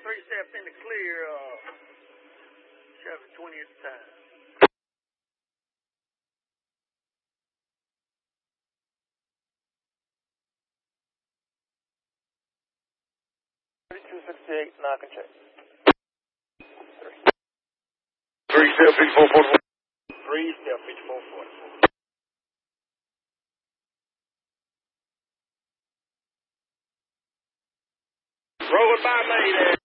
three step in the clear, Chevy 20 at the time. Knock and check. 3 step 5444. 3 step 5444. Rolling by me there.